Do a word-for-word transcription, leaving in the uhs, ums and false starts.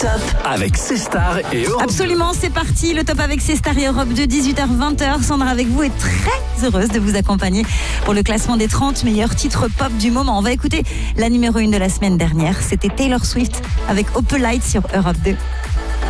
top avec C Star et Europe. Absolument, c'est parti. Le top avec C Star et Europe de dix-huit heures vingt. Sandra avec vous est très heureuse de vous accompagner pour le classement des trente meilleurs titres pop du moment. On va écouter la numéro un de la semaine dernière. C'était Taylor Swift avec Opalite sur Europe deux.